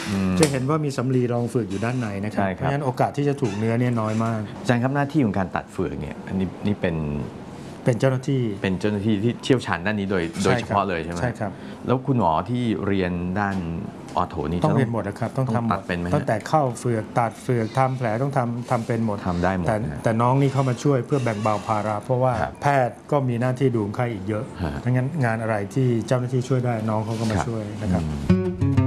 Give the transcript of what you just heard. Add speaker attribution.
Speaker 1: จะเห็นว่ามีสำลีรองเฟือกอยู่ด้านในนะครับเพราะฉะนั้นโอกาสที่จะถูกเนื้อเนี่ยน้อยมาก
Speaker 2: อาจารย์ครับหน้าที่ของการตัดเฟือกเนี่ยอันนี้เป็น
Speaker 1: เจ้าหน้าที่
Speaker 2: ที่เชี่ยวชาญด้านนี้โดยเฉพาะเลยใช่ไหม
Speaker 1: ใช่ครับ
Speaker 2: แล้วคุณหมอที่เรียนด้านออโถนี่
Speaker 1: ต้องเรียนหมดนะครับต้องทำหมดตั้งแต่เข้าเฟือกตัดเฟือกทำแผลต้องทำเป็นหมด
Speaker 2: ทำได้หมด
Speaker 1: แต่น้องนี่เข้ามาช่วยเพื่อแบ่งเบาภาระเพราะว่าแพทย์ก็มีหน้าที่ดูคนไข้อีกเยอะดังนั้นงานอะไรที่เจ้าหน้าที่ช่วยได้น้องเขาก็มาช่วยนะครับ